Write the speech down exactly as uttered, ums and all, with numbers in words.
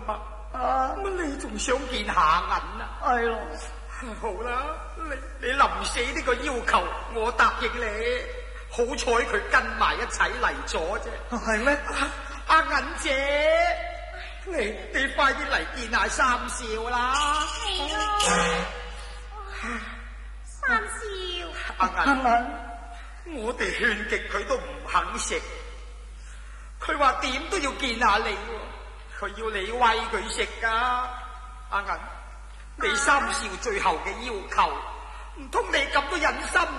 脈啊， 你仲想見下銀啊？ 係咯， 好啦，你你臨死呢個要求我答應你，好彩佢跟埋一齊嚟咗啫。 係咩？ 阿銀姐，你你快啲嚟見下三少啦。 係咯，三少。 阿銀， 阿銀， 我哋勸極佢都唔肯食，佢話點都要見下你，佢要你餵佢食噶。阿銀，你三少最後嘅要求，唔通你咁都忍心？